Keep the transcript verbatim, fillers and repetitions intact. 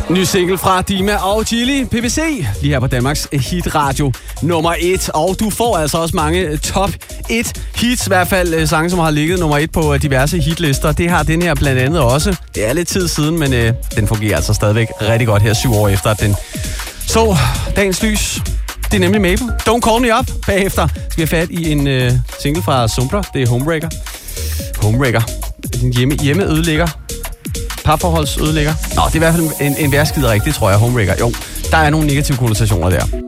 Ny single fra Dima og Chili, P V C, lige her på Danmarks hitradio nummer et. Og du får altså også mange top et hits, i hvert fald sange, som har ligget nummer et på diverse hitlister. Det har den her blandt andet også. Det er lidt tid siden, men øh, den fungerer altså stadigvæk rigtig godt her syv år efter, at den så dagens lys. Det er nemlig Mabel. Don't Call Me Up. Bagefter skal vi have fat i en øh, single fra Sumpra. Det er Homebreaker. Homebreaker. En hjemme, hjemmeødelægger. Parforholdsødelægger. Nå, det er i hvert fald en, en værskid rigtigt, tror jeg, Homebreaker. Jo, der er nogle negative konnotationer der.